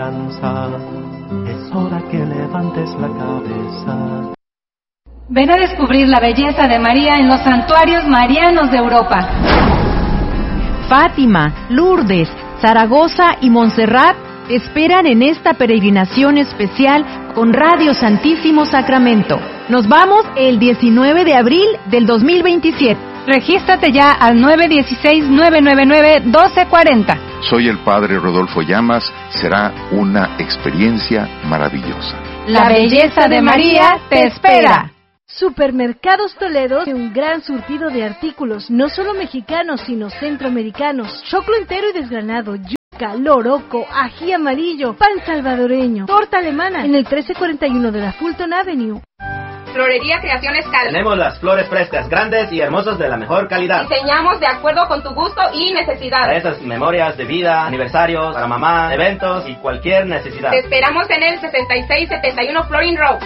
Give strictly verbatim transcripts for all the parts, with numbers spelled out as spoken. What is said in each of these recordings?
esperanza. Es hora que levantes la cabeza. Ven a descubrir la belleza de María en los santuarios marianos de Europa. Fátima, Lourdes, Zaragoza y Montserrat te esperan en esta peregrinación especial con Radio Santísimo Sacramento. Nos vamos el diecinueve de abril del dos mil veintisiete. Regístrate ya al nueve uno seis, nueve nueve nueve, uno dos cuatro cero. Soy el Padre Rodolfo Llamas. Será una experiencia maravillosa. La belleza de María te espera. Supermercados Toledo, un gran surtido de artículos, no solo mexicanos, sino centroamericanos. Choclo entero y desgranado, yuca, loroco, ají amarillo, pan salvadoreño, torta alemana, en el trece cuarenta y uno de la Fulton Avenue. Florería Creaciones Cal. Tenemos las flores frescas, grandes y hermosas de la mejor calidad. Diseñamos de acuerdo con tu gusto y necesidad. Para esas memorias de vida, aniversarios, para mamá, eventos y cualquier necesidad. Te esperamos en el sesenta y seis setenta y uno Florin Road.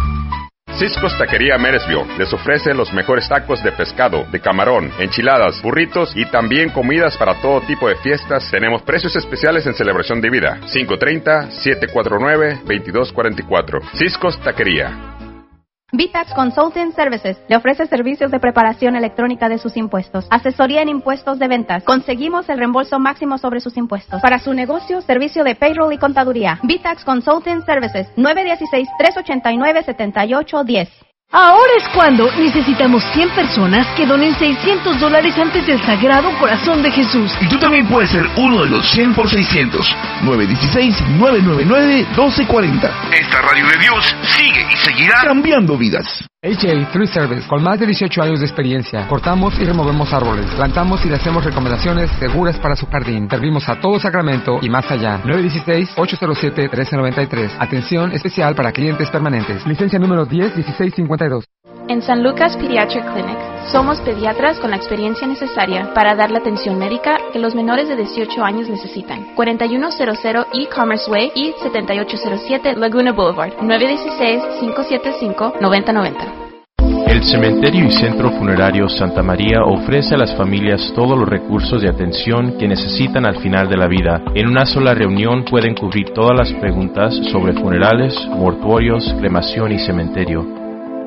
Cisco's Taquería Meresville les ofrece los mejores tacos de pescado, de camarón, enchiladas, burritos y también comidas para todo tipo de fiestas. Tenemos precios especiales en celebración de vida. cinco treinta, siete cuarenta y nueve, veintidós cuarenta y cuatro. Cisco's Taquería. V-Tax Consulting Services le ofrece servicios de preparación electrónica de sus impuestos, asesoría en impuestos de ventas. Conseguimos el reembolso máximo sobre sus impuestos. Para su negocio, servicio de payroll y contaduría. V-Tax Consulting Services, nueve uno seis, tres ocho nueve, siete ocho uno cero. Ahora es cuando necesitamos cien personas que donen seiscientos dólares antes del Sagrado Corazón de Jesús. Y tú también puedes ser uno de los cien por seiscientos. nueve uno seis, nueve nueve nueve, uno dos cuatro cero. Esta radio de Dios sigue y seguirá cambiando vidas. H A Tree Service, con más de dieciocho años de experiencia, cortamos y removemos árboles, plantamos y le hacemos recomendaciones seguras para su jardín. Servimos a todo Sacramento y más allá. nueve uno seis, ocho cero siete, uno tres nueve tres. Atención especial para clientes permanentes. Licencia número diez dieciséis cincuenta y dos. En San Lucas Pediatric Clinic, somos pediatras con la experiencia necesaria para dar la atención médica que los menores de dieciocho años necesitan. cuarenta y uno cero cero E-Commerce Way y setenta y ocho cero siete Laguna Boulevard, nueve uno seis, cinco siete cinco, nueve cero nueve cero. El Cementerio y Centro Funerario Santa María ofrece a las familias todos los recursos de atención que necesitan al final de la vida. En una sola reunión pueden cubrir todas las preguntas sobre funerales, mortuorios, cremación y cementerio.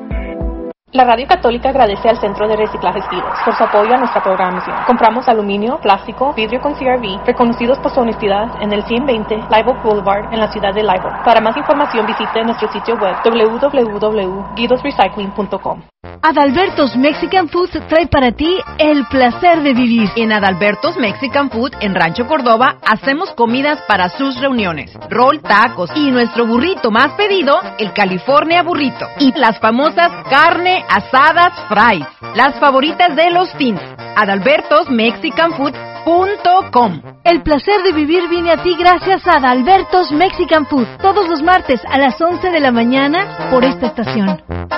La Radio Católica agradece al Centro de Reciclajes Vivos por su apoyo a nuestra programación. Compramos aluminio, plástico, vidrio con C R V, reconocidos por su honestidad, en el ciento veinte Live Oak Boulevard, en la ciudad de Live Oak. Para más información visite nuestro sitio web doble u doble u doble u punto guidos recycling punto com. Adalberto's Mexican Food trae para ti el placer de vivir. En Adalberto's Mexican Food, en Rancho Córdoba, hacemos comidas para sus reuniones, rol, tacos y nuestro burrito más pedido, el California Burrito. Y las famosas carne asadas fries, las favoritas de los teens. Adalbertos Mexican Food punto com. El placer de vivir viene a ti gracias a Adalberto's Mexican Food, todos los martes a las once de la mañana por esta estación.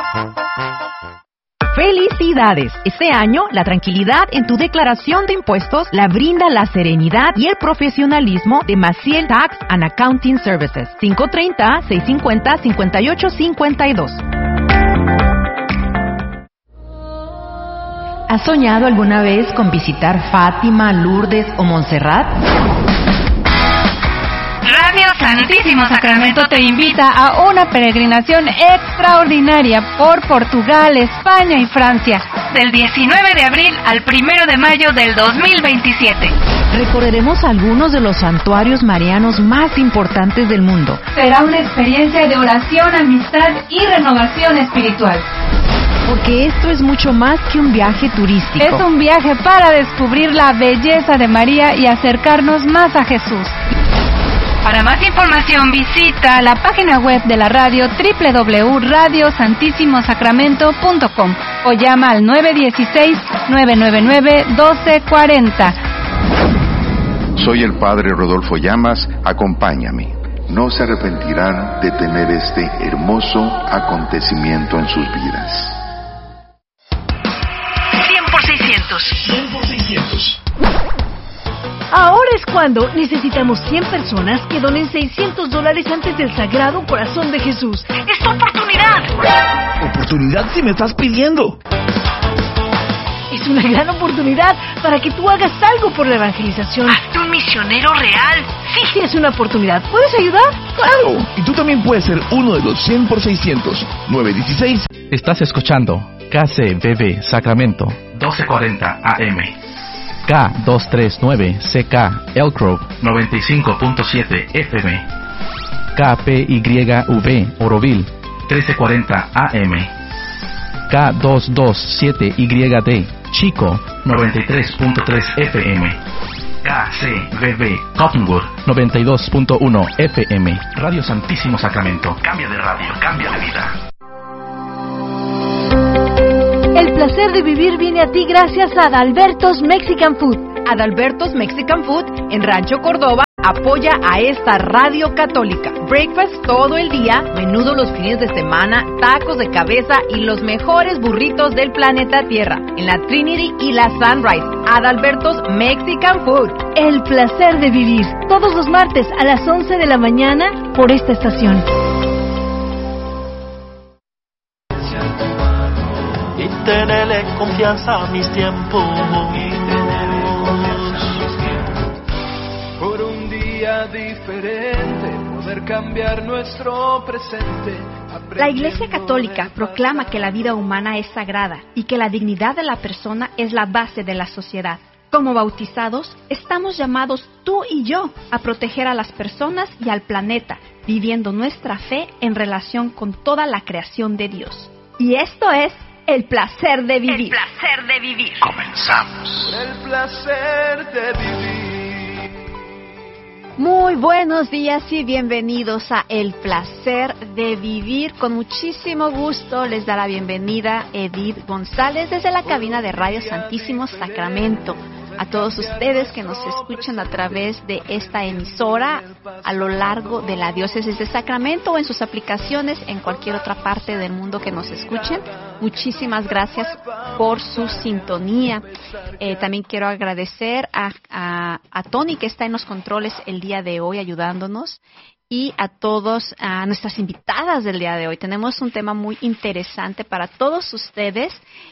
¡Felicidades! Este año, la tranquilidad en tu declaración de impuestos la brinda la serenidad y el profesionalismo de Maciel Tax and Accounting Services. cinco treinta, seiscientos cincuenta, cincuenta y ocho cincuenta y dos. ¿Has soñado alguna vez con visitar Fátima, Lourdes o Montserrat? Radio Santísimo Sacramento te invita a una peregrinación extraordinaria por Portugal, España y Francia, del diecinueve de abril al primero de mayo del dos mil veintisiete. Recorreremos algunos de los santuarios marianos más importantes del mundo. Será una experiencia de oración, amistad y renovación espiritual. Porque esto es mucho más que un viaje turístico. Es un viaje para descubrir la belleza de María y acercarnos más a Jesús. Para más información visita la página web de la radio doble u doble u doble u punto radio santísimo sacramento punto com o llama al nueve uno seis, nueve nueve nueve, uno dos cuatro cero. Soy el Padre Rodolfo Llamas, acompáñame. No se arrepentirán de tener este hermoso acontecimiento en sus vidas. cien por seiscientos. cien por seiscientos. Ahora es cuando necesitamos cien personas que donen seiscientos dólares antes del Sagrado Corazón de Jesús. ¡Es tu oportunidad! ¿Oportunidad si me estás pidiendo? Es es una gran oportunidad para que tú hagas algo por la evangelización. ¡Hazte un misionero real! Sí, sí, es una oportunidad. ¿Puedes ayudar? ¡Claro! Y tú también puedes ser uno de los cien por seiscientos, nueve dieciséis. Estás escuchando K C B B Sacramento, doce cuarenta A M. K doscientos treinta y nueve C K Elk Grove, noventa y cinco punto siete F M. K P Y V Oroville, trece cuarenta A M. K doscientos veintisiete Y D Chico, noventa y tres punto tres F M. K C B B Cottonwood, noventa y dos punto uno F M. Radio Santísimo Sacramento. Cambia de radio, cambia de vida. El placer de vivir viene a ti gracias a Adalberto's Mexican Food. Adalberto's Mexican Food en Rancho Córdoba apoya a esta radio católica. Breakfast todo el día, menudo los fines de semana, tacos de cabeza y los mejores burritos del planeta Tierra en la Trinity y la Sunrise. Adalberto's Mexican Food. El placer de vivir, todos los martes a las once de la mañana por esta estación. Y tenerle confianza a mis tiempos. Por un día diferente, poder cambiar nuestro presente. La Iglesia Católica proclama que la vida humana es sagrada y que la dignidad de la persona es la base de la sociedad. Como bautizados, estamos llamados tú y yo a proteger a las personas y al planeta, viviendo nuestra fe en relación con toda la creación de Dios. Y esto es el placer de vivir. El placer de vivir. Comenzamos. El placer de vivir. Muy buenos días y bienvenidos a El Placer de Vivir. Con muchísimo gusto les da la bienvenida Edith González desde la cabina de Radio Santísimo Sacramento. A todos ustedes que nos escuchan a través de esta emisora a lo largo de la diócesis de Sacramento o en sus aplicaciones en cualquier otra parte del mundo que nos escuchen, muchísimas gracias por su sintonía. Eh, también quiero agradecer a, a, a Tony, que está en los controles el día de hoy ayudándonos, y a todos, a nuestras invitadas del día de hoy. Tenemos un tema muy interesante para todos ustedes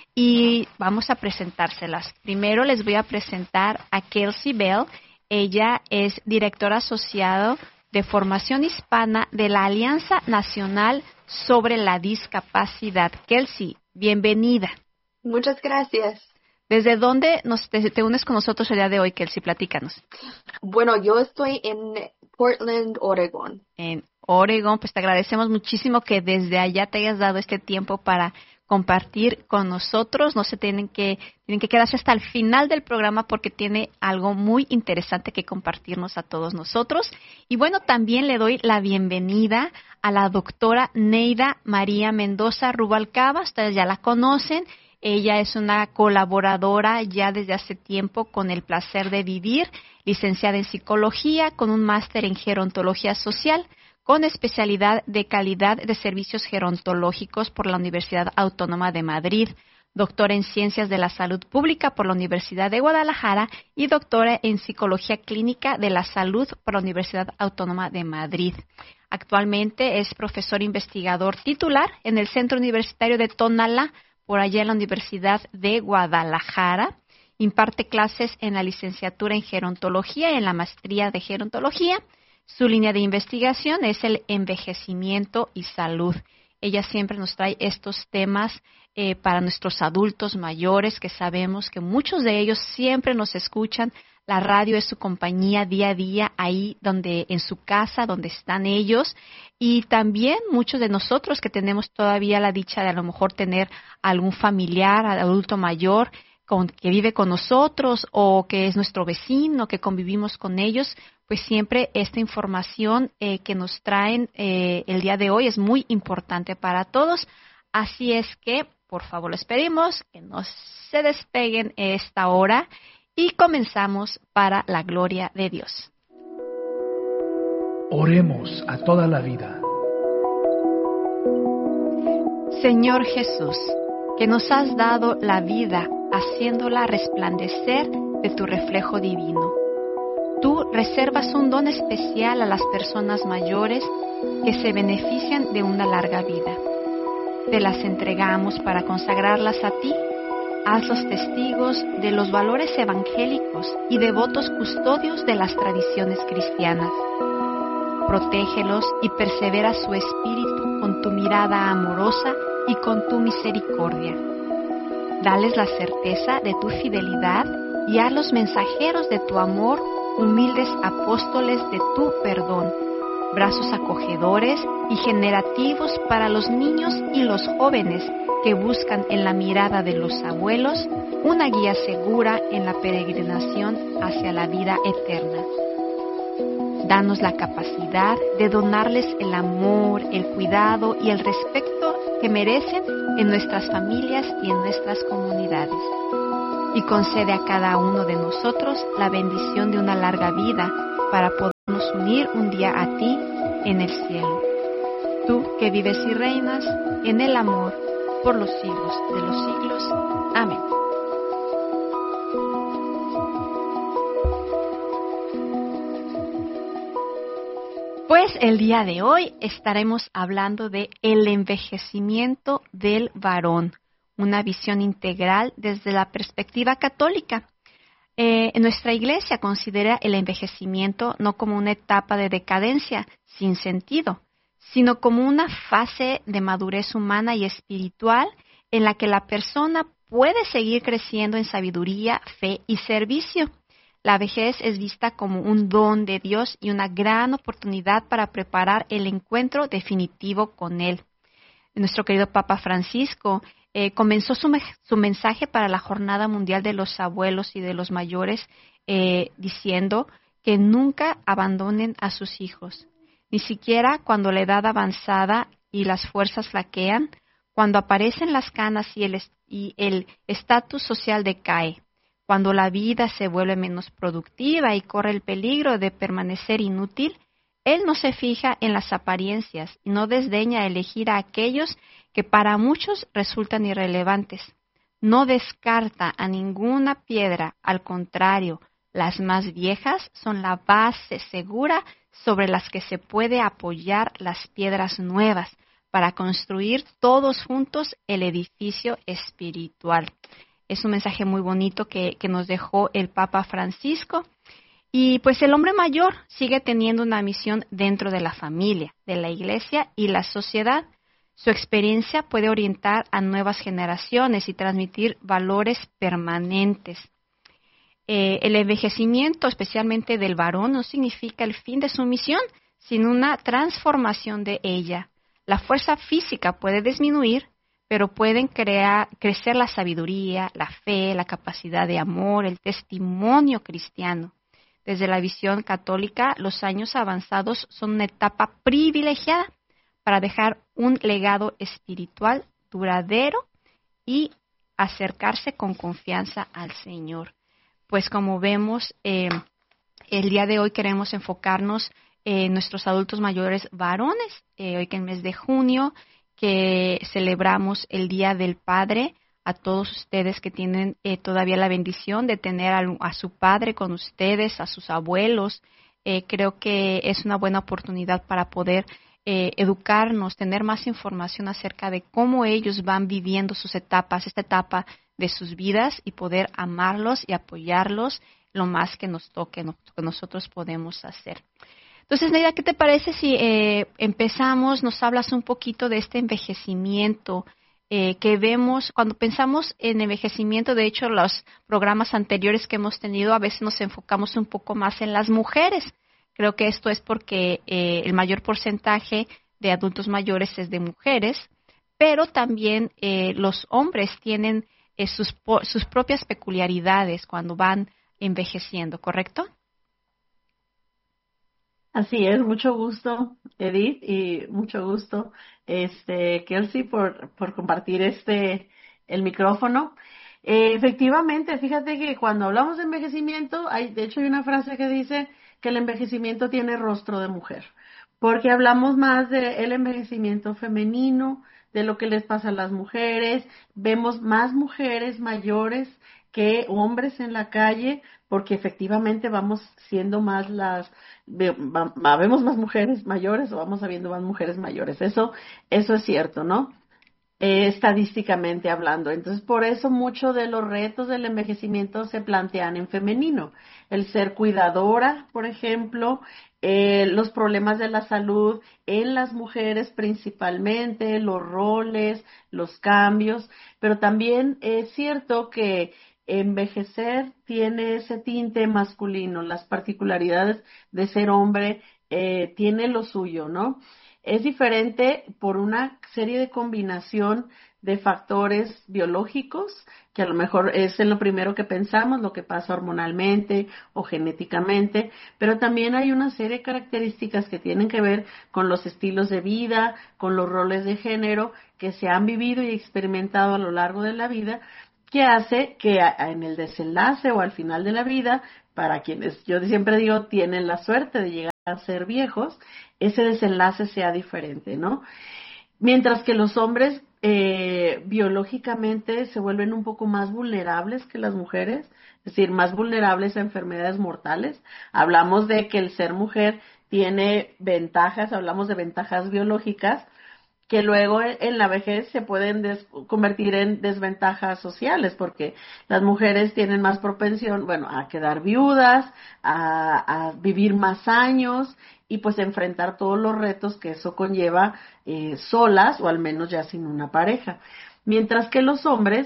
y vamos a presentárselas. Primero les voy a presentar a Kelsey Bell. Ella es directora asociada de formación hispana de la Alianza Nacional sobre la Discapacidad. Kelsey, bienvenida. Muchas gracias. ¿Desde dónde nos, te, te unes con nosotros el día de hoy, Kelsey? Platícanos. Bueno, yo estoy en Portland, Oregon. En Oregon, pues te agradecemos muchísimo que desde allá te hayas dado este tiempo para compartir con nosotros. No se tienen que tienen que quedarse hasta el final del programa porque tiene algo muy interesante que compartirnos a todos nosotros. Y bueno, también le doy la bienvenida a la doctora Neida María Mendoza Rubalcaba. Ustedes ya la conocen. Ella es una colaboradora ya desde hace tiempo con El Placer de Vivir, licenciada en Psicología, con un máster en Gerontología Social, con especialidad de Calidad de Servicios Gerontológicos por la Universidad Autónoma de Madrid, doctora en Ciencias de la Salud Pública por la Universidad de Guadalajara y doctora en Psicología Clínica de la Salud por la Universidad Autónoma de Madrid. Actualmente es profesor investigador titular en el Centro Universitario de Tonalá, por allá en la Universidad de Guadalajara. Imparte clases en la licenciatura en Gerontología y en la maestría de Gerontología. Su línea de investigación es el envejecimiento y salud. Ella siempre nos trae estos temas eh, para nuestros adultos mayores, que sabemos que muchos de ellos siempre nos escuchan. La radio es su compañía día a día, ahí donde en su casa, donde están ellos. Y también muchos de nosotros que tenemos todavía la dicha de a lo mejor tener algún familiar, adulto mayor, con, que vive con nosotros o que es nuestro vecino, que convivimos con ellos, pues siempre esta información eh, que nos traen eh, el día de hoy es muy importante para todos. Así es que, por favor, les pedimos que no se despeguen esta hora y comenzamos para la gloria de Dios. Oremos a toda la vida. Señor Jesús, que nos has dado la vida haciéndola resplandecer de tu reflejo divino. Tú reservas un don especial a las personas mayores que se benefician de una larga vida. Te las entregamos para consagrarlas a ti hazlos testigos de los valores evangélicos y devotos custodios de las tradiciones cristianas. Protégelos y persevera su espíritu con tu mirada amorosa y con tu misericordia. Dales la certeza de tu fidelidad y hazlos mensajeros de tu amor, humildes apóstoles de tu perdón, brazos acogedores y generativos para los niños y los jóvenes que buscan en la mirada de los abuelos una guía segura en la peregrinación hacia la vida eterna. Danos la capacidad de donarles el amor, el cuidado y el respeto que merecen en nuestras familias y en nuestras comunidades. Y concede a cada uno de nosotros la bendición de una larga vida para podernos unir un día a ti en el cielo. Tú que vives y reinas en el amor por los siglos de los siglos. Amén. Pues el día de hoy estaremos hablando de el envejecimiento del varón, una visión integral desde la perspectiva católica. Eh, nuestra Iglesia considera el envejecimiento no como una etapa de decadencia sin sentido, sino como una fase de madurez humana y espiritual en la que la persona puede seguir creciendo en sabiduría, fe y servicio. La vejez es vista como un don de Dios y una gran oportunidad para preparar el encuentro definitivo con Él. Nuestro querido Papa Francisco eh, comenzó su, me- su mensaje para la Jornada Mundial de los Abuelos y de los Mayores eh, diciendo que nunca abandonen a sus hijos, ni siquiera cuando la edad avanzada y las fuerzas flaquean, cuando aparecen las canas y el est- y el estatus social decae, cuando la vida se vuelve menos productiva y corre el peligro de permanecer inútil. Él no se fija en las apariencias y no desdeña elegir a aquellos que para muchos resultan irrelevantes. No descarta a ninguna piedra, al contrario, las más viejas son la base segura sobre las que se puede apoyar las piedras nuevas para construir todos juntos el edificio espiritual. Es un mensaje muy bonito que, que nos dejó el Papa Francisco. Y pues el hombre mayor sigue teniendo una misión dentro de la familia, de la iglesia y la sociedad. Su experiencia puede orientar a nuevas generaciones y transmitir valores permanentes. Eh, el envejecimiento, especialmente del varón, no significa el fin de su misión, sino una transformación de ella. La fuerza física puede disminuir, pero pueden crear, crecer la sabiduría, la fe, la capacidad de amor, el testimonio cristiano. Desde la visión católica, los años avanzados son una etapa privilegiada para dejar un legado espiritual duradero y acercarse con confianza al Señor. Pues como vemos, eh, el día de hoy queremos enfocarnos en nuestros adultos mayores varones, eh, hoy que en el mes de junio, que celebramos el Día del Padre, a todos ustedes que tienen eh, todavía la bendición de tener a, a su padre con ustedes, a sus abuelos. Eh, creo que es una buena oportunidad para poder eh, educarnos, tener más información acerca de cómo ellos van viviendo sus etapas, esta etapa de sus vidas, y poder amarlos y apoyarlos lo más que nos toque, lo que nosotros podemos hacer. Entonces, Neida, ¿qué te parece si eh, empezamos, nos hablas un poquito de este envejecimiento Eh, que vemos cuando pensamos en envejecimiento? De hecho, los programas anteriores que hemos tenido a veces nos enfocamos un poco más en las mujeres. Creo que esto es porque eh, el mayor porcentaje de adultos mayores es de mujeres, pero también eh, los hombres tienen eh, sus, sus propias peculiaridades cuando van envejeciendo, ¿correcto? Así es, mucho gusto, Edith, y mucho gusto, este, Kelsey, por, por compartir este, el micrófono. Eh, efectivamente, fíjate que cuando hablamos de envejecimiento, hay, de hecho hay una frase que dice que el envejecimiento tiene rostro de mujer, porque hablamos más del envejecimiento femenino, de lo que les pasa a las mujeres, vemos más mujeres mayores que hombres en la calle, porque efectivamente vamos siendo más las, vemos más mujeres mayores o vamos habiendo más mujeres mayores. Eso, eso es cierto, ¿no? eh, estadísticamente hablando. Entonces, por eso muchos de los retos del envejecimiento se plantean en femenino. El ser cuidadora, por ejemplo, eh, los problemas de la salud en las mujeres principalmente, los roles, los cambios, pero también es cierto que envejecer tiene ese tinte masculino, las particularidades de ser hombre eh, tiene lo suyo, ¿no? Es diferente por una serie de combinación de factores biológicos, que a lo mejor es en lo primero que pensamos, lo que pasa hormonalmente o genéticamente, pero también hay una serie de características que tienen que ver con los estilos de vida, con los roles de género que se han vivido y experimentado a lo largo de la vida, que hace que en el desenlace o al final de la vida, para quienes yo siempre digo tienen la suerte de llegar a ser viejos, ese desenlace sea diferente, ¿no? Mientras que los hombres eh, biológicamente se vuelven un poco más vulnerables que las mujeres, es decir, más vulnerables a enfermedades mortales. Hablamos de que el ser mujer tiene ventajas, hablamos de ventajas biológicas, que luego en la vejez se pueden des- convertir en desventajas sociales, porque las mujeres tienen más propensión, bueno, a quedar viudas, a, a vivir más años y pues enfrentar todos los retos que eso conlleva eh, solas o al menos ya sin una pareja. Mientras que los hombres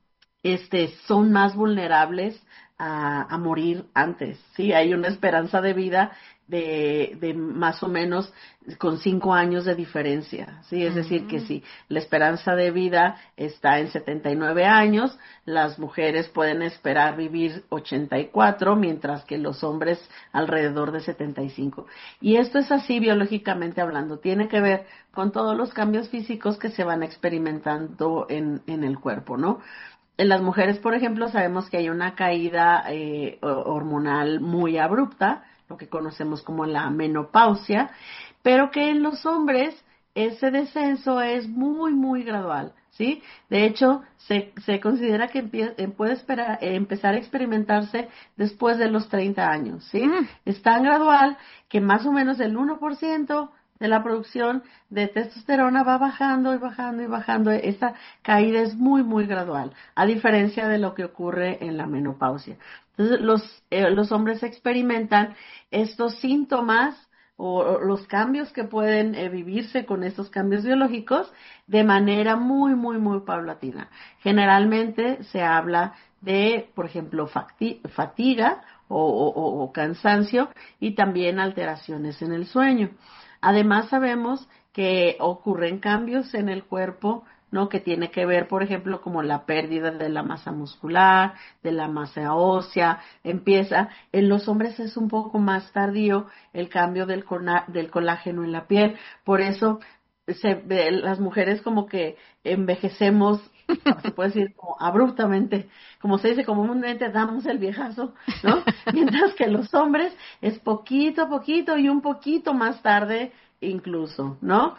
este, son más vulnerables a, a morir antes, ¿sí? Hay una esperanza de vida de, de más o menos con cinco años de diferencia, ¿sí? Es decir, que si la esperanza de vida está en setenta y nueve años, las mujeres pueden esperar vivir ochenta y cuatro, mientras que los hombres alrededor de setenta y cinco. Y esto es así biológicamente hablando, tiene que ver con todos los cambios físicos que se van experimentando en, en el cuerpo, ¿no? En las mujeres, por ejemplo, sabemos que hay una caída eh, hormonal muy abrupta, lo que conocemos como la menopausia, pero que en los hombres ese descenso es muy, muy gradual, ¿sí? De hecho, se, se considera que empie- puede esperar, eh, empezar a experimentarse después de los treinta años, ¿sí? Mm. Es tan gradual que más o menos el uno por ciento de la producción de testosterona va bajando y bajando y bajando. Esta caída es muy, muy gradual, a diferencia de lo que ocurre en la menopausia. Entonces, los, eh, los hombres experimentan estos síntomas o, o los cambios que pueden eh, vivirse con estos cambios biológicos de manera muy, muy, muy paulatina. Generalmente se habla de, por ejemplo, fati- fatiga o, o, o cansancio y también alteraciones en el sueño. Además sabemos que ocurren cambios en el cuerpo, ¿no? Que tiene que ver, por ejemplo, como la pérdida de la masa muscular, de la masa ósea, empieza, en los hombres es un poco más tardío el cambio del, cona, del colágeno en la piel, por eso se, las mujeres como que envejecemos, se puede decir como abruptamente, como se dice comúnmente, damos el viejazo, ¿no? Mientras que los hombres es poquito a poquito y un poquito más tarde incluso, ¿no?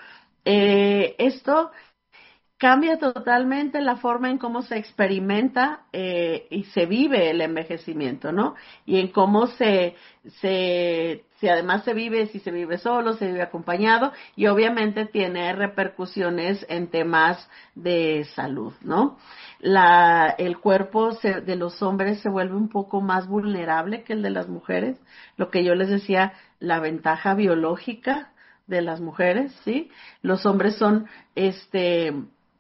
Eh, esto cambia totalmente la forma en cómo se experimenta eh, y se vive el envejecimiento, ¿no? Y en cómo se, se, si además se vive, si se vive solo, se vive acompañado, y obviamente tiene repercusiones en temas de salud, ¿no? La, el cuerpo se, de los hombres se vuelve un poco más vulnerable que el de las mujeres, lo que yo les decía, la ventaja biológica de las mujeres, ¿sí? Los hombres son, este,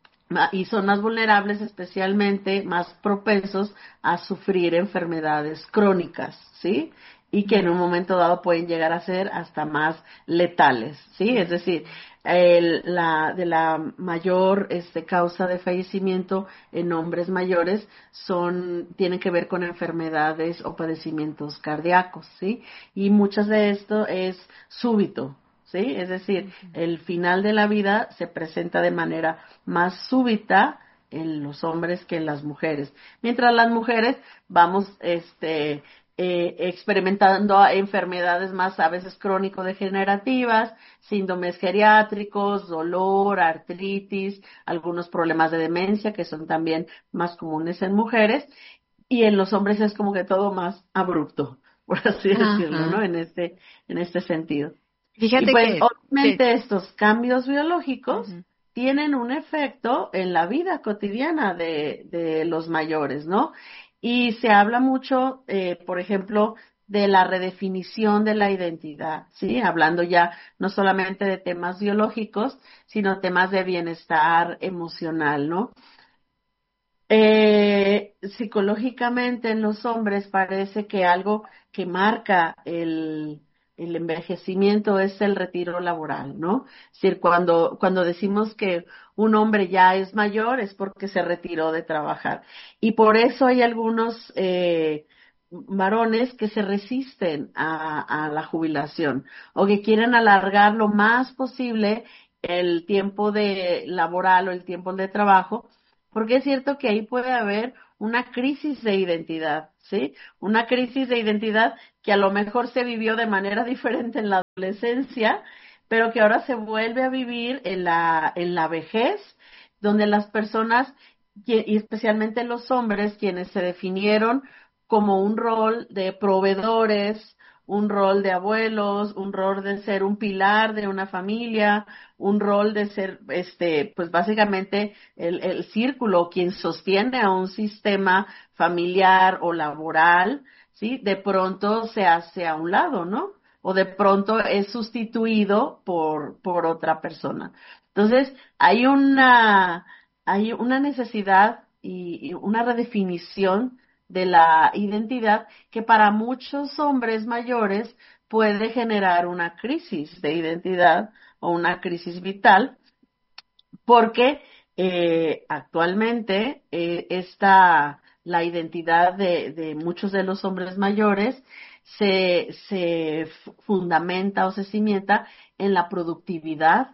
y son más vulnerables, especialmente más propensos a sufrir enfermedades crónicas, ¿sí? Y que en un momento dado pueden llegar a ser hasta más letales, ¿sí? Es decir, el, la, de la mayor este, causa de fallecimiento en hombres mayores son, tienen que ver con enfermedades o padecimientos cardíacos, ¿sí? Y muchas de esto es súbito, ¿sí? Es decir, el final de la vida se presenta de manera más súbita en los hombres que en las mujeres. Mientras las mujeres vamos este, eh, experimentando enfermedades más a veces crónico-degenerativas, síndromes geriátricos, dolor, artritis, algunos problemas de demencia que son también más comunes en mujeres, y en los hombres es como que todo más abrupto, por así Ajá. decirlo, ¿no? En este, en este sentido. Fíjate y pues, que, obviamente, que... estos cambios biológicos uh-huh. tienen un efecto en la vida cotidiana de, de los mayores, ¿no? Y se habla mucho, eh, por ejemplo, de la redefinición de la identidad, ¿sí? Hablando ya no solamente de temas biológicos, sino temas de bienestar emocional, ¿no? Eh, psicológicamente en los hombres parece que algo que marca el, el envejecimiento es el retiro laboral, ¿no? Es decir, cuando, cuando decimos que un hombre ya es mayor es porque se retiró de trabajar. Y por eso hay algunos eh, varones que se resisten a, a la jubilación o que quieren alargar lo más posible el tiempo de laboral o el tiempo de trabajo, porque es cierto que ahí puede haber una crisis de identidad, ¿sí? Una crisis de identidad que a lo mejor se vivió de manera diferente en la adolescencia, pero que ahora se vuelve a vivir en la, en la vejez, donde las personas, y especialmente los hombres, quienes se definieron como un rol de proveedores, un rol de abuelos, un rol de ser un pilar de una familia, un rol de ser, este, pues básicamente el, el círculo, quien sostiene a un sistema familiar o laboral, ¿sí? De pronto se hace a un lado, ¿no? O de pronto es sustituido por, por otra persona. Entonces, hay una, hay una necesidad y, y una redefinición de la identidad que para muchos hombres mayores puede generar una crisis de identidad o una crisis vital, porque eh, actualmente eh, esta, la identidad de, de muchos de los hombres mayores se, se fundamenta o se cimienta en la productividad,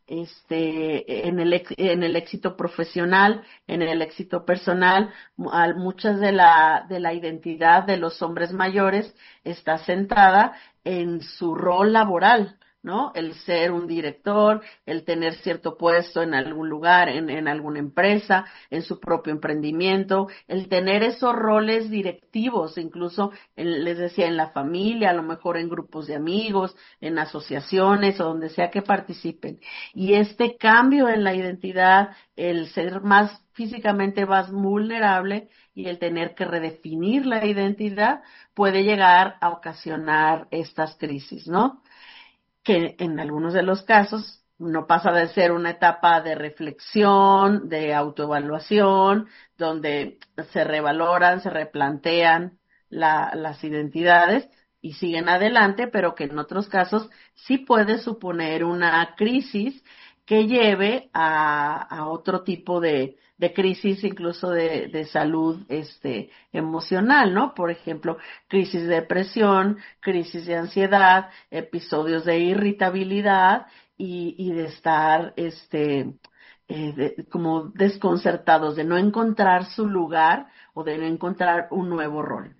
este, en el, en el éxito profesional, en el éxito personal. Muchas de la, de la identidad de los hombres mayores está centrada en su rol laboral, ¿no? El ser un director, el tener cierto puesto en algún lugar, en, en alguna empresa, en su propio emprendimiento, el tener esos roles directivos, incluso, en, les decía, en la familia, a lo mejor en grupos de amigos, en asociaciones o donde sea que participen. Y este cambio en la identidad, el ser más físicamente más vulnerable y el tener que redefinir la identidad puede llegar a ocasionar estas crisis, ¿no? Que en algunos de los casos no pasa de ser una etapa de reflexión, de autoevaluación, donde se revaloran, se replantean la, las identidades y siguen adelante, pero que en otros casos sí puede suponer una crisis que lleve a, a otro tipo de, de crisis, incluso de, de salud este, emocional, ¿no? Por ejemplo, crisis de depresión, crisis de ansiedad, episodios de irritabilidad y, y de estar este, eh, de, como desconcertados, de no encontrar su lugar o de no encontrar un nuevo rol.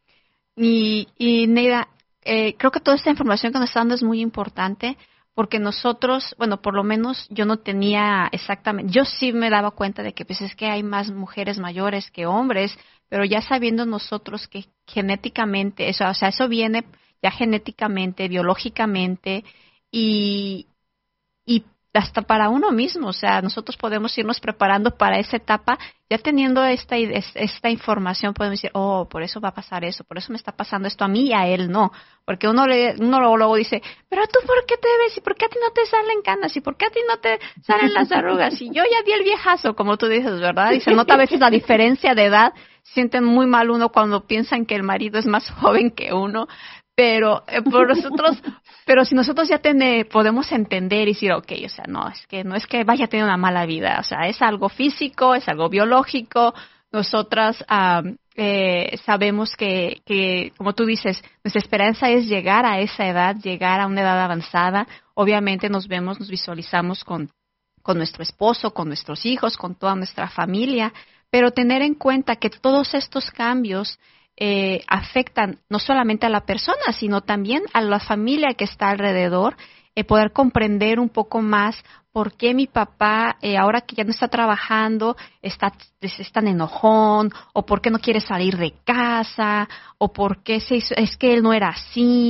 Y, y Neida, eh, creo que toda esta información que nos está dando es muy importante, porque nosotros, bueno, por lo menos yo no tenía exactamente, yo sí me daba cuenta de que pues es que hay más mujeres mayores que hombres, pero ya sabiendo nosotros que genéticamente, eso, o sea, eso viene ya genéticamente, biológicamente y, y hasta para uno mismo, o sea, nosotros podemos irnos preparando para esa etapa, ya teniendo esta, esta información podemos decir, oh, por eso va a pasar eso, por eso me está pasando esto a mí y a él no, porque uno, le, uno luego, luego dice, pero tú ¿por qué te ves? ¿Y por qué a ti no te salen canas? ¿Y por qué a ti no te salen las arrugas? Y yo ya vi el viejazo, como tú dices, ¿verdad? Y se nota a veces la diferencia de edad, sienten muy mal uno cuando piensan que el marido es más joven que uno, pero eh, por nosotros, pero si nosotros ya ten, podemos entender y decir, okay, o sea, no, es que no es que vaya a tener una mala vida, o sea, es algo físico, es algo biológico, nosotras um, eh, sabemos que, que, como tú dices, nuestra esperanza es llegar a esa edad, llegar a una edad avanzada, obviamente nos vemos, nos visualizamos con, con nuestro esposo, con nuestros hijos, con toda nuestra familia, pero tener en cuenta que todos estos cambios Eh, afectan no solamente a la persona, sino también a la familia que está alrededor, eh, poder comprender un poco más por qué mi papá, eh, ahora que ya no está trabajando, está, es tan enojón, o por qué no quiere salir de casa, o por qué se hizo, es que él no era así,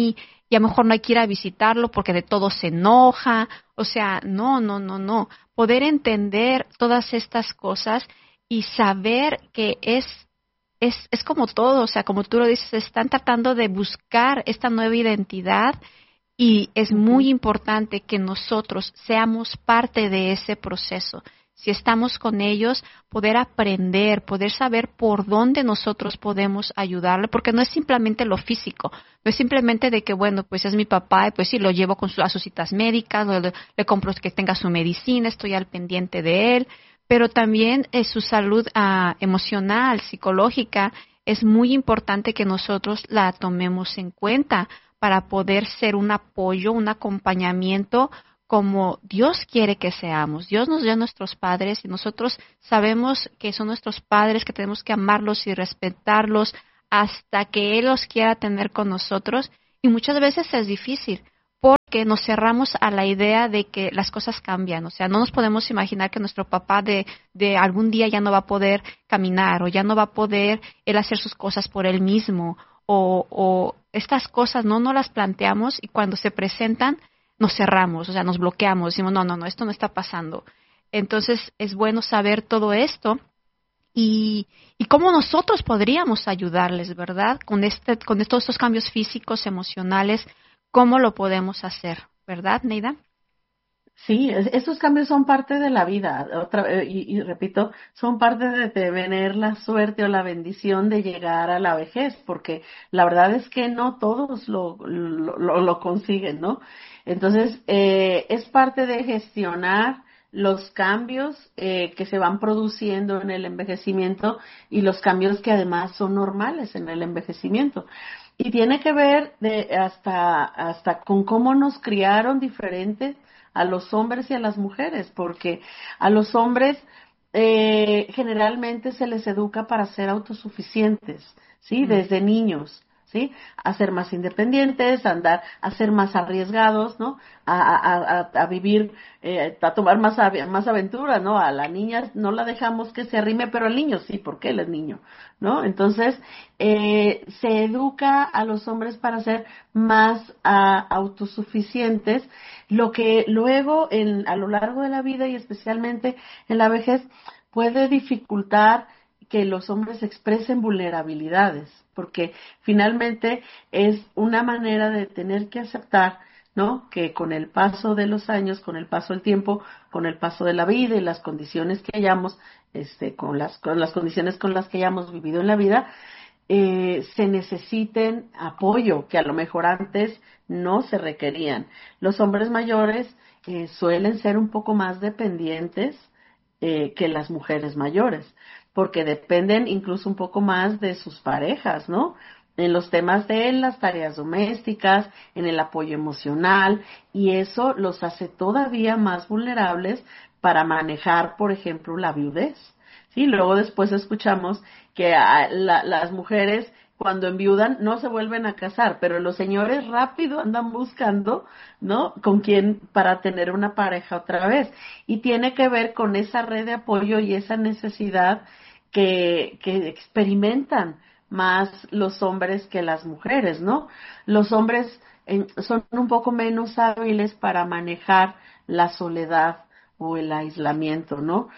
y a lo mejor no hay que ir a visitarlo porque de todo se enoja. O sea, no, no, no, no. Poder entender todas estas cosas y saber que es, es, es como todo, o sea, como tú lo dices, están tratando de buscar esta nueva identidad y es muy importante que nosotros seamos parte de ese proceso. Si estamos con ellos, poder aprender, poder saber por dónde nosotros podemos ayudarle, porque no es simplemente lo físico, no es simplemente de que, bueno, pues es mi papá y pues sí, lo llevo con su, a sus citas médicas, le, le compro que tenga su medicina, estoy al pendiente de él, pero también eh, su salud uh, emocional, psicológica, es muy importante que nosotros la tomemos en cuenta para poder ser un apoyo, un acompañamiento como Dios quiere que seamos. Dios nos dio a nuestros padres y nosotros sabemos que son nuestros padres, que tenemos que amarlos y respetarlos hasta que Él los quiera tener con nosotros. Y muchas veces es difícil porque nos cerramos a la idea de que las cosas cambian. O sea, no nos podemos imaginar que nuestro papá de, de algún día ya no va a poder caminar o ya no va a poder él hacer sus cosas por él mismo. O, o estas cosas no nos las planteamos y cuando se presentan nos cerramos, o sea, nos bloqueamos, decimos, no, no, no, esto no está pasando. Entonces, es bueno saber todo esto y, y cómo nosotros podríamos ayudarles, ¿verdad? Con este, con todos estos cambios físicos, emocionales, ¿cómo lo podemos hacer? ¿Verdad, Neida? Sí, esos cambios son parte de la vida, otra y, y repito, son parte de tener la suerte o la bendición de llegar a la vejez, porque la verdad es que no todos lo, lo, lo consiguen, ¿no? Entonces, eh, es parte de gestionar los cambios eh, que se van produciendo en el envejecimiento y los cambios que además son normales en el envejecimiento. Y tiene que ver de hasta, hasta con cómo nos criaron diferentes a los hombres y a las mujeres, porque a los hombres eh, generalmente se les educa para ser autosuficientes, ¿sí? Mm. Desde niños, ¿sí? A ser más independientes, a andar, a ser más arriesgados, ¿no? A, a, a, a vivir, eh, a tomar más, más aventuras, ¿no? A la niña no la dejamos que se arrime, pero al niño sí, porque él es niño, ¿no? Entonces, eh, se educa a los hombres para ser más uh, autosuficientes, lo que luego en, a lo largo de la vida y especialmente en la vejez puede dificultar que los hombres expresen vulnerabilidades, porque finalmente es una manera de tener que aceptar, ¿no? Que con el paso de los años, con el paso del tiempo, con el paso de la vida y las condiciones que hayamos, este, con las, con las condiciones con las que hayamos vivido en la vida, eh, se necesiten apoyo que a lo mejor antes no se requerían. Los hombres mayores eh, suelen ser un poco más dependientes eh, que las mujeres mayores, porque dependen incluso un poco más de sus parejas, ¿no? En los temas de las tareas domésticas, en el apoyo emocional, y eso los hace todavía más vulnerables para manejar, por ejemplo, la viudez. Sí, luego después escuchamos que a la, las mujeres cuando enviudan no se vuelven a casar, pero los señores rápido andan buscando, ¿no? Con quién para tener una pareja otra vez. Y tiene que ver con esa red de apoyo y esa necesidad que, que experimentan más los hombres que las mujeres, ¿no? Los hombres en, son un poco menos hábiles para manejar la soledad o el aislamiento, ¿no?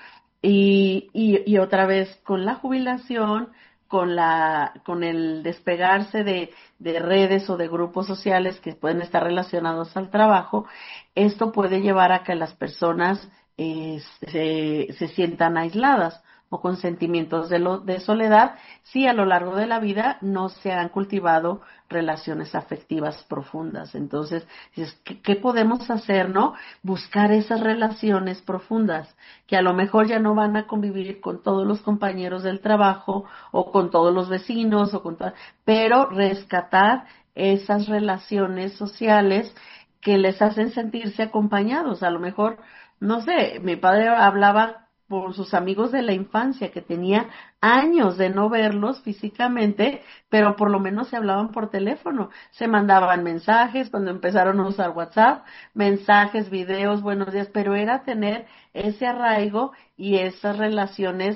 Y, y, y otra vez, con la jubilación, con la, con el despegarse de, de redes o de grupos sociales que pueden estar relacionados al trabajo, esto puede llevar a que las personas eh, se, se sientan aisladas o con sentimientos de, lo, de soledad, si a lo largo de la vida no se han cultivado relaciones afectivas profundas. Entonces, ¿qué, qué podemos hacer, no? Buscar esas relaciones profundas, que a lo mejor ya no van a convivir con todos los compañeros del trabajo, o con todos los vecinos, o con to- pero rescatar esas relaciones sociales que les hacen sentirse acompañados. A lo mejor, no sé, mi padre hablaba por sus amigos de la infancia, que tenía años de no verlos físicamente, pero por lo menos se hablaban por teléfono, se mandaban mensajes cuando empezaron a usar WhatsApp, mensajes, videos, buenos días, pero era tener ese arraigo y esas relaciones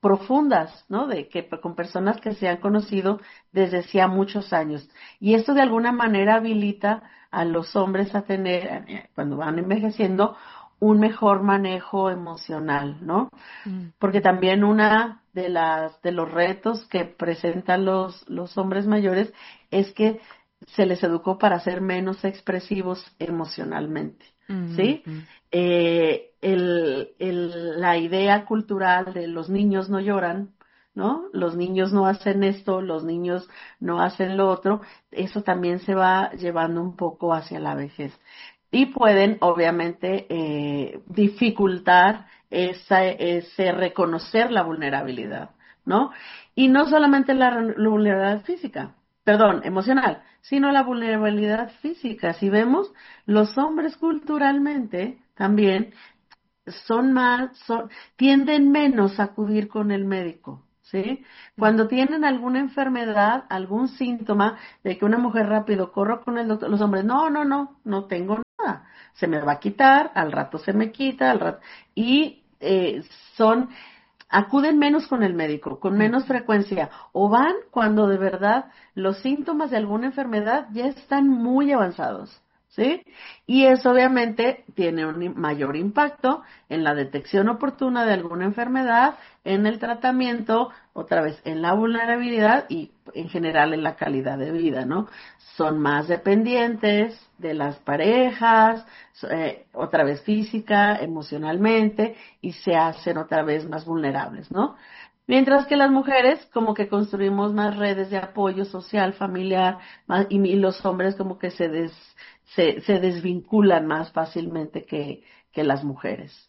profundas, ¿no? De que con personas que se han conocido desde hacía muchos años. Y esto de alguna manera habilita a los hombres a tener, cuando van envejeciendo, un mejor manejo emocional, ¿no? Mm. Porque también una de las de los retos que presentan los los hombres mayores es que se les educó para ser menos expresivos emocionalmente, mm. ¿sí? Mm. Eh, el, el, la idea cultural de los niños no lloran, ¿no? Los niños no hacen esto, los niños no hacen lo otro, eso también se va llevando un poco hacia la vejez. Y pueden, obviamente, eh, dificultar esa, ese reconocer la vulnerabilidad, ¿no? Y no solamente la, la vulnerabilidad física, perdón, emocional, sino la vulnerabilidad física. Si vemos, los hombres culturalmente también son más, son, tienden menos a acudir con el médico, ¿sí? Cuando tienen alguna enfermedad, algún síntoma de que una mujer rápido corre con el doctor, los hombres, no, no, no, no tengo nada, se me va a quitar, al rato se me quita, al rato, y eh, son, acuden menos con el médico, con menos frecuencia, o van cuando de verdad los síntomas de alguna enfermedad ya están muy avanzados, ¿sí? Y eso obviamente tiene un mayor impacto en la detección oportuna de alguna enfermedad, en el tratamiento, otra vez en la vulnerabilidad y en general en la calidad de vida, ¿no? Son más dependientes de las parejas, eh, otra vez física, emocionalmente, y se hacen otra vez más vulnerables, ¿no? Mientras que las mujeres como que construimos más redes de apoyo social, familiar, más, y, y los hombres como que se des, se, se desvinculan más fácilmente que, que las mujeres.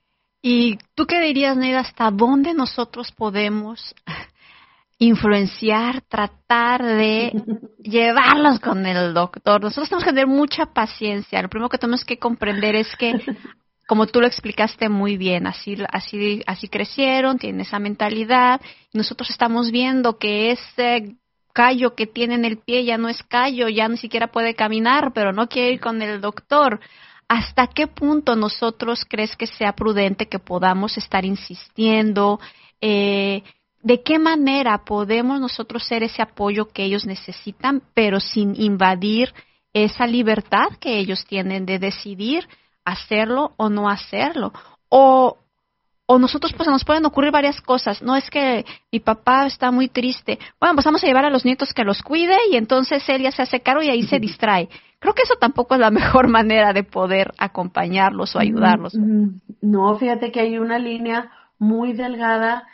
¿Y tú qué dirías, Neida, hasta dónde nosotros podemos influenciar, tratar de llevarlos con el doctor? Nosotros tenemos que tener mucha paciencia. Lo primero que tenemos que comprender es que, como tú lo explicaste muy bien, así, así, así crecieron, tienen esa mentalidad, y nosotros estamos viendo que ese callo que tiene en el pie ya no es callo, ya ni siquiera puede caminar, pero no quiere ir con el doctor. ¿Hasta qué punto nosotros crees que sea prudente que podamos estar insistiendo? Eh, ¿De qué manera podemos nosotros ser ese apoyo que ellos necesitan, pero sin invadir esa libertad que ellos tienen de decidir hacerlo o no hacerlo? O, o nosotros, pues, nos pueden ocurrir varias cosas. No es que mi papá está muy triste. Bueno, pues vamos a llevar a los nietos que los cuide y entonces él ya se hace cargo y ahí se distrae. Creo que eso tampoco es la mejor manera de poder acompañarlos o ayudarlos. No, fíjate que hay una línea muy delgada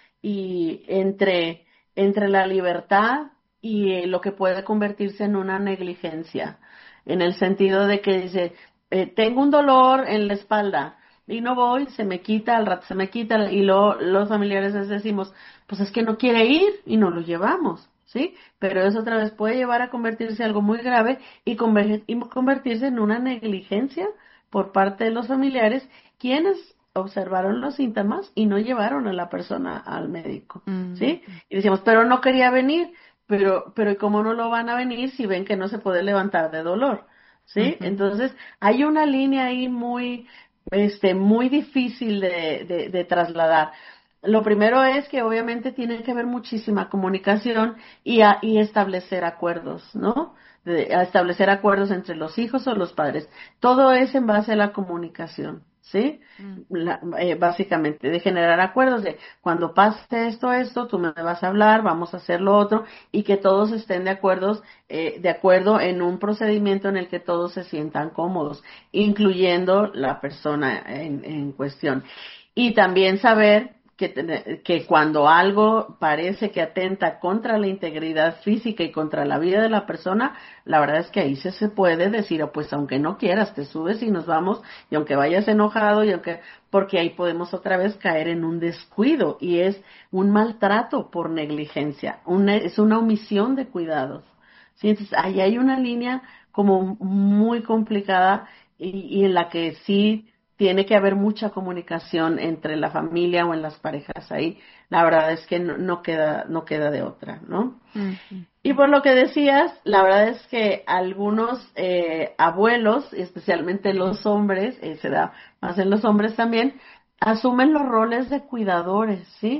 y entre, entre la libertad y lo que puede convertirse en una negligencia, en el sentido de que dice, eh, tengo un dolor en la espalda y no voy, se me quita, al rato se me quita, y lo, los familiares les decimos, pues es que no quiere ir y no lo llevamos, ¿sí? Pero eso otra vez puede llevar a convertirse en algo muy grave y, conver- y convertirse en una negligencia por parte de los familiares, quienes observaron los síntomas y no llevaron a la persona al médico, mm. ¿sí? Y decíamos, pero no quería venir, pero, pero ¿cómo no lo van a venir si ven que no se puede levantar de dolor? ¿Sí? Uh-huh. Entonces, hay una línea ahí muy, este, muy difícil de, de, de trasladar. Lo primero es que obviamente tiene que haber muchísima comunicación y, a, y establecer acuerdos, ¿no? De, a establecer acuerdos entre los hijos o los padres. Todo es en base a la comunicación, ¿sí? Mm. La, eh, básicamente, de generar acuerdos de cuando pase esto, esto, tú me vas a hablar, vamos a hacer lo otro, y que todos estén de acuerdo, eh, de acuerdo en un procedimiento en el que todos se sientan cómodos, incluyendo la persona en, en cuestión. Y también saber que, que cuando algo parece que atenta contra la integridad física y contra la vida de la persona, la verdad es que ahí se, se puede decir, oh, pues aunque no quieras, te subes y nos vamos, y aunque vayas enojado, y aunque, porque ahí podemos otra vez caer en un descuido, y es un maltrato por negligencia, una, es una omisión de cuidados. ¿Sí? Entonces, ahí hay una línea como muy complicada y, y en la que sí tiene que haber mucha comunicación entre la familia o en las parejas ahí. La verdad es que no, no queda no queda de otra, ¿no? Uh-huh. Y por lo que decías, la verdad es que algunos eh, abuelos, especialmente los hombres, eh, se da más en los hombres también, asumen los roles de cuidadores, ¿sí?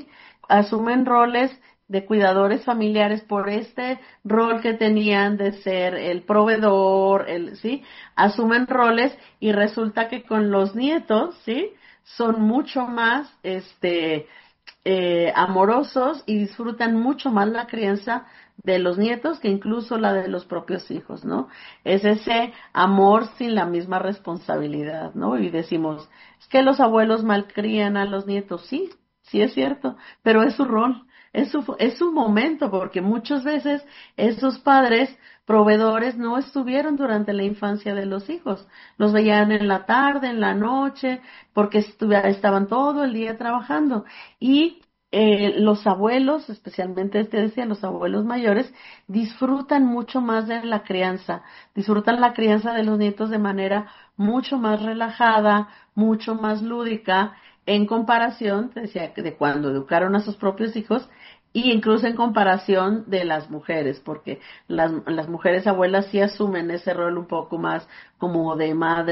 asumen roles de cuidadores familiares por este rol que tenían de ser el proveedor, el, ¿sí? Asumen roles y resulta que con los nietos, ¿sí? Son mucho más, este, eh, amorosos y disfrutan mucho más la crianza de los nietos que incluso la de los propios hijos, ¿no? Es ese amor sin la misma responsabilidad, ¿no? Y decimos, es que los abuelos malcrían a los nietos, sí, sí es cierto, pero es su rol, es su, es su momento, porque muchas veces esos padres proveedores no estuvieron durante la infancia de los hijos, los veían en la tarde, en la noche, porque estaban todo el día trabajando, y Eh, los abuelos, especialmente te decía, los abuelos mayores, disfrutan mucho más de la crianza, disfrutan la crianza de los nietos de manera mucho más relajada, mucho más lúdica, en comparación, te decía, de cuando educaron a sus propios hijos, y incluso en comparación de las mujeres, porque las, las mujeres abuelas sí asumen ese rol un poco más como de madre,